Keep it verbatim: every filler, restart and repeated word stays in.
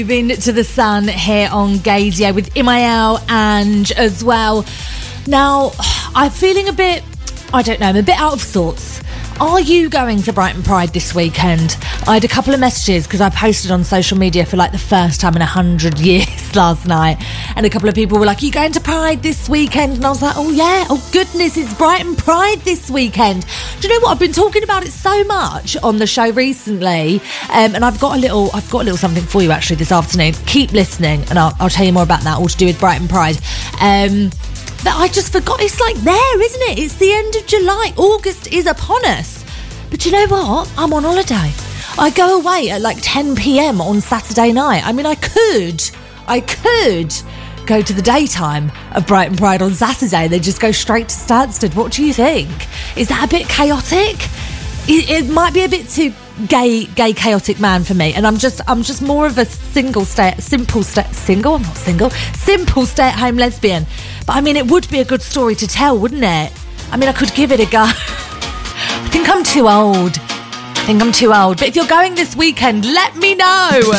Moving to the sun here on Gaydio with Imael and as well. Now, I'm feeling a bit, I don't know, I'm a bit out of sorts. Are you going to Brighton Pride this weekend? I had a couple of messages because I posted on social media for like the first time in a hundred years last night, and a couple of people were like, are you going to Pride this weekend? And I was like, oh yeah, oh goodness, it's Brighton Pride this weekend. Do you know what? I've been talking about it so much on the show recently, um, and I've got a little I've got a little something for you actually this afternoon. Keep listening and I'll, I'll tell you more about that, all to do with Brighton Pride. Um, But I just forgot, it's like there, isn't it? It's the end of July. August is upon us. But you know what? I'm on holiday. I go away at like ten p.m. on Saturday night. I mean, I could, I could go to the daytime of Brighton Pride on Saturday. They just go straight to Stansted. What do you think? Is that a bit chaotic? It, it might be a bit too gay, gay, chaotic man for me. And I'm just, I'm just more of a single stay, simple stay, single. I'm not single. Simple stay-at-home lesbian. But I mean, it would be a good story to tell, wouldn't it? I mean, I could give it a go. I think I'm too old. I think I'm too old. But if you're going this weekend, let me know.